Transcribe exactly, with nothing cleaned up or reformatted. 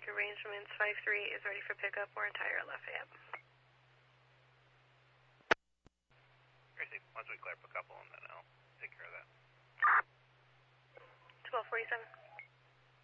make arrangements. five three is ready for pickup. We're entire Lafayette. Gracie, once we clear up a couple, and then I'll take care of that. twelve forty-seven.